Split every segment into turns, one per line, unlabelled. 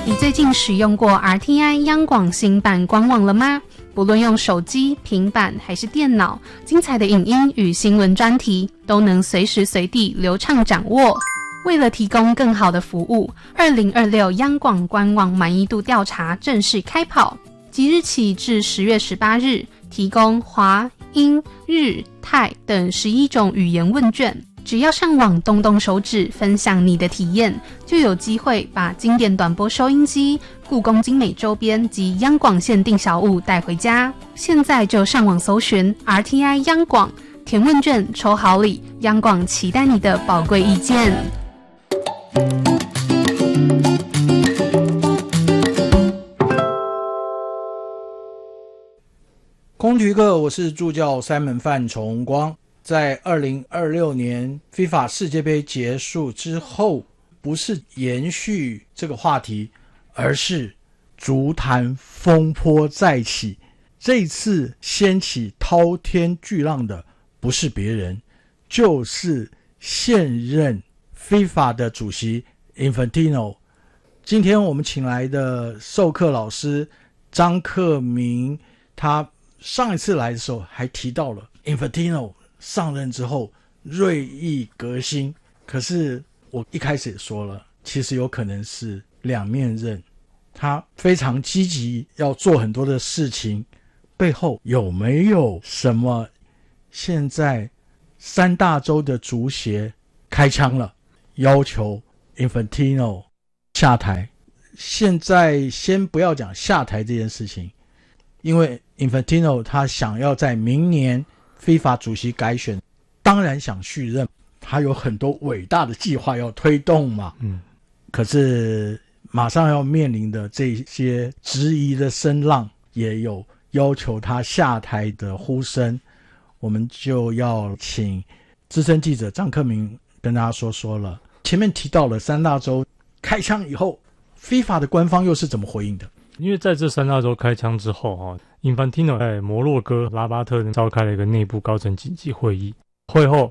你最近使用过 RTI 央广新版官网了吗？不论用手机、平板还是电脑，精彩的影音与新闻专题都能随时随地流畅掌握。为了提供更好的服务，2026央广官网满意度调查正式开跑，即日起至10月18日，提供华、英、日、泰等11种语言问卷。只要上网动动手指分享你的体验，就有机会把经典短波收音机、故宫精美周边及央广限定小物带回家。现在就上网搜寻 RTI 央广，填问卷抽好礼，央广期待你的宝贵意见。
空局课，我是助教Simon范崇光。在2026年 FIFA 世界杯结束之后，不是延续这个话题，而是足坛风波再起。这次掀起滔天巨浪的不是别人，就是现任 FIFA 的主席 Infantino。 今天我们请来的授课老师张克明，他上一次来的时候还提到了 Infantino上任之后锐意革新，可是我一开始也说了，其实有可能是两面刃。他非常积极要做很多的事情，背后有没有什么？现在三大洲的足协开枪了，要求 Infantino 下台。现在先不要讲下台这件事情，因为 Infantino 他想要在明年FIFA 主席改选，当然想续任，他有很多伟大的计划要推动嘛。可是马上要面临的这些质疑的声浪，也有要求他下台的呼声。我们就要请资深记者张克明跟大家说说了。前面提到了三大洲开枪以后， FIFA 的官方又是怎么回应的？
因为在这三大洲开枪之后Infantino 在摩洛哥拉巴特召开了一个内部高层紧急会议，会后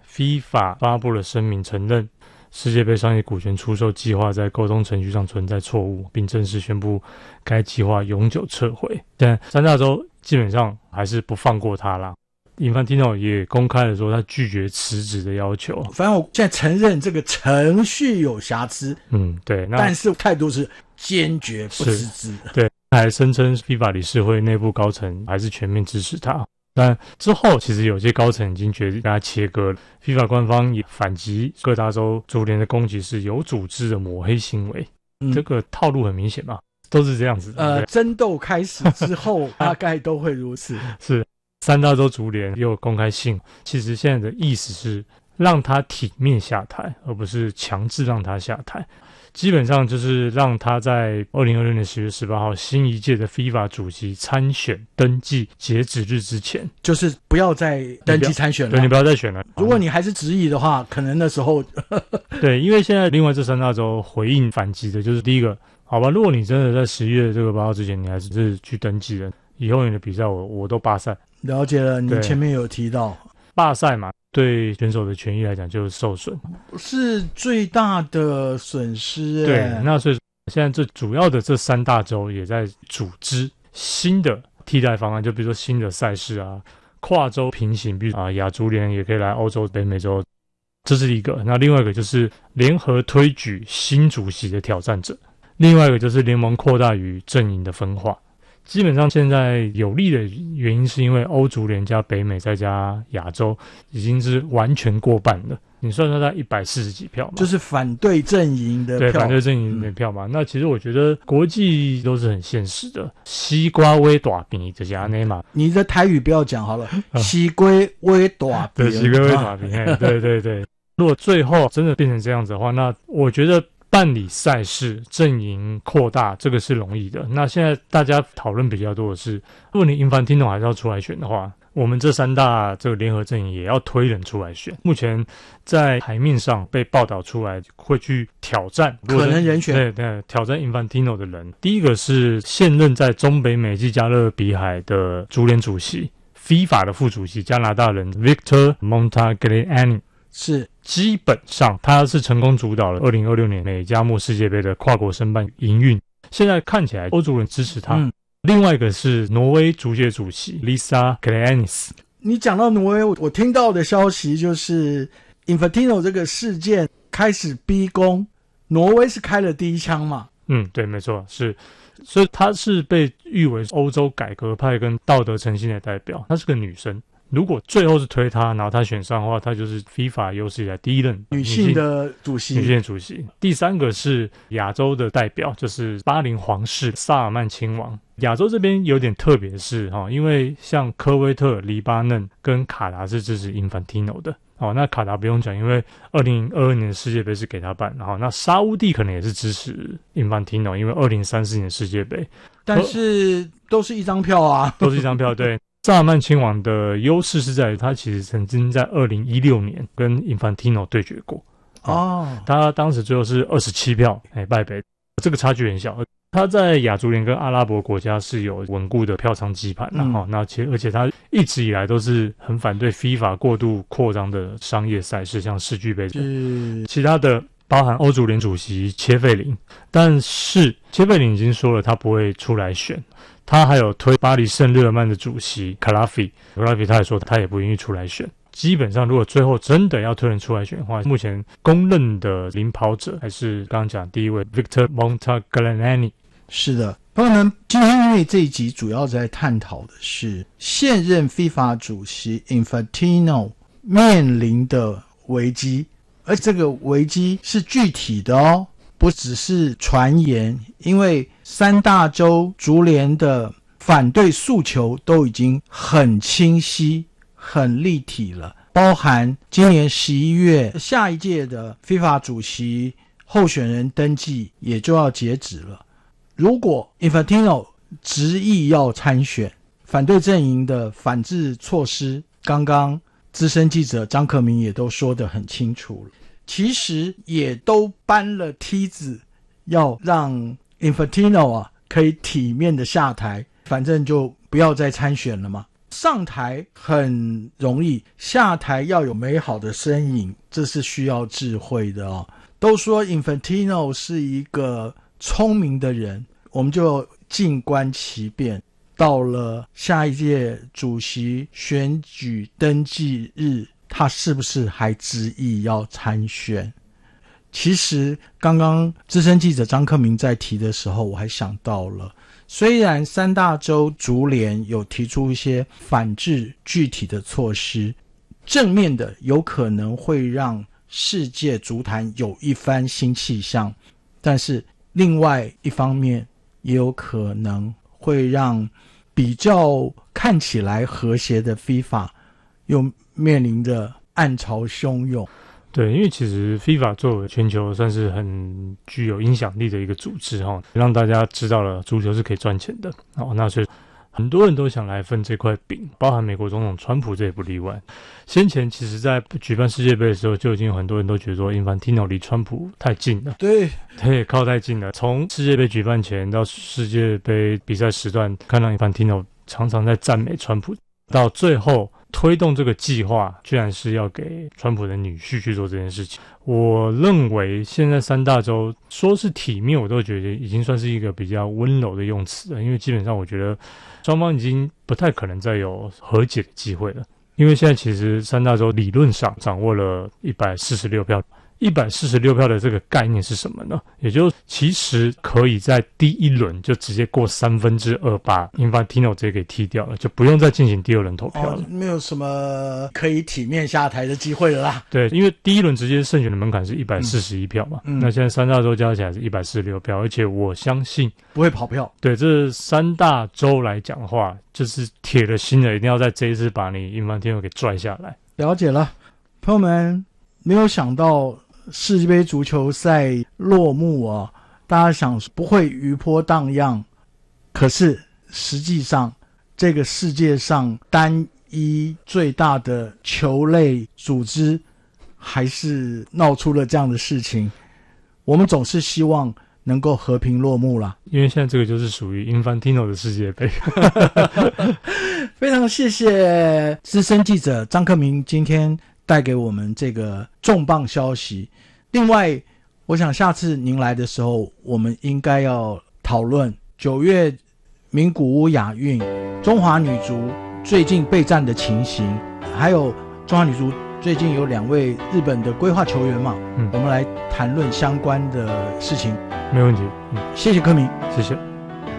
FIFA 发布了声明，承认世界杯商业股权出售计划在沟通程序上存在错误，并正式宣布该计划永久撤回。现在三大洲基本上还是不放过他啦。Infantino 也公开的说他拒绝辞职的要求。
反正我现在承认这个程序有瑕疵，
对，
但是态度是坚决不辞职。
对，还声称 FIFA 理事会内部高层还是全面支持他。但之后其实有些高层已经决定跟他切割了。FIFA 官方也反击各大洲足联的攻击是有组织的抹黑行为。这个套路很明显嘛，都是这样子。
争斗开始之后大概都会如此。
是，三大洲足联也有公开信，其实现在的意思是让他体面下台，而不是强制让他下台。基本上就是让他在2026年10月18号新一届的 FIFA 主席参选登记截止日之前，
就是不要再登记参选了。
对，你不要再选了。
如果你还是执意的话，可能那时候
对，因为现在另外这三大洲回应反击的就是第一个，好吧，如果你真的在10月这个8号之前你还是去登记了，以后你的比赛我都罢赛。
了解了，你前面有提到
罢赛嘛，对选手的权益来讲就是受损，
是最大的损失。
对，那所以现在最主要的这三大洲也在组织新的替代方案，就比如说新的赛事啊，跨洲平行，比如亚足联也可以来欧洲、北美洲，这是一个。那另外一个就是联合推举新主席的挑战者，另外一个就是联盟扩大与阵营的分化。基本上现在有利的原因是因为欧足联加北美再加亚洲已经是完全过半了，你算算在140几票嘛，
就是反对阵营的票。
对，反对阵营的票嘛。那其实我觉得国际都是很现实的，西瓜微大饼就是这样嘛。
你的台语不要讲好了，西瓜微大饼。
对，西瓜微大饼。对对对。如果最后真的变成这样子的话，那我觉得办理赛事阵营扩大这个是容易的。那现在大家讨论比较多的是，如果你Infantino还是要出来选的话，我们这三大这个联合阵营也要推人出来选。目前在台面上被报道出来会去挑战
可能人选，
对对，挑战Infantino的人，第一个是现任在中北美及加勒比海的足联主席 FIFA 的副主席加拿大人 Victor Montagliani。
是，
基本上他是成功主导了2026年美加墨世界杯的跨国申办营运， 现在看起来欧足联支持他。另外一个是挪威足协主席 Lisa Klaveness。
你讲到挪威，我听到的消息就是 Infantino 这个事件开始逼宫，挪威是开了第一枪嘛？
对，没错，是。所以她是被誉为欧洲改革派跟道德诚信的代表，她是个女生。如果最后是推她，然后她选上的话，她就是 FIFA 有史以来第一任
女性的主席。
第三个是亚洲的代表，就是巴林皇室萨尔曼亲王。亚洲这边有点特别的是，因为像科威特、黎巴嫩跟卡达是支持 Infantino 的。那卡达不用讲，因为2022年的世界杯是给他办，然后那沙烏地可能也是支持 Infantino， 因为2034年世界杯，
但是都是一张票啊，
都是一张票。对，萨尔曼亲王的优势是在于他其实曾经在2016年跟 Infantino 对决过，他当时最后是27票败北，这个差距很小。他在亚足联跟阿拉伯国家是有稳固的票仓基盘，而且他一直以来都是很反对 FIFA 过度扩张的商业赛事，像世俱杯。其他的包含欧足联主席切费林，但是切费林已经说了他不会出来选。他还有推巴黎圣日耳曼的主席卡拉菲他也说他也不愿意出来选。基本上如果最后真的要推人出来选的话，目前公认的领跑者还是刚刚讲第一位 Victor Montagliani。
是的，朋友们，今天因为这一集主要在探讨的是现任 FIFA 主席 Infantino 面临的危机，而这个危机是具体的哦，不只是传言，因为三大洲足联的反对诉求都已经很清晰、很立体了，包含今年11月下一届的 FIFA 主席候选人登记也就要截止了。如果 Infantino 执意要参选，反对阵营的反制措施，刚刚资深记者张克明也都说得很清楚了，其实也都搬了梯子，要让 Infantino 可以体面的下台，反正就不要再参选了嘛。上台很容易，下台要有美好的身影，这是需要智慧的哦。都说 Infantino 是一个聪明的人，我们就静观其变。到了下一届主席选举登记日，他是不是还执意要参选？其实刚刚资深记者张克明在提的时候，我还想到了，虽然三大洲足联有提出一些反制具体的措施，正面的有可能会让世界足坛有一番新气象，但是另外一方面也有可能会让比较看起来和谐的 FIFA 又面临着暗潮汹涌。
对，因为其实 FIFA 作为全球算是很具有影响力的一个组织让大家知道了足球是可以赚钱的那所以很多人都想来分这块饼，包含美国总统川普这也不例外。先前其实在举办世界杯的时候，就已经有很多人都觉得说 Infantino 离川普太近了，对，靠太近了。从世界杯举办前到世界杯比赛时段，看到 Infantino 常常在赞美川普，到最后推动这个计划居然是要给川普的女婿去做这件事情。我认为现在三大洲说是体面，我都觉得已经算是一个比较温柔的用词了，因为基本上我觉得双方已经不太可能再有和解的机会了。因为现在其实三大洲理论上掌握了146票，146票的这个概念是什么呢？也就其实可以在第一轮就直接过2/3把 Infantino 直接给踢掉了，就不用再进行第二轮投票了。
没有什么可以体面下台的机会了啦。
对，因为第一轮直接胜选的门槛是141票嘛，那现在三大洲加起来是146票，而且我相信
不会跑票。对，
这三大洲来讲的话，就是铁了心的一定要在这一次把你 Infantino 给拽下来。
了解了，朋友们，没有想到世界杯足球赛落幕大家想不会余波荡漾，可是实际上这个世界上单一最大的球类组织还是闹出了这样的事情。我们总是希望能够和平落幕啦，
因为现在这个就是属于 Infantino 的世界杯。
非常谢谢资深记者张克明今天带给我们这个重磅消息。另外我想下次您来的时候，我们应该要讨论9月名古屋亚运中华女足最近备战的情形，还有中华女足最近有2位日本的规划球员嘛，我们来谈论相关的事情。
没问题。
谢谢柯明，
谢谢。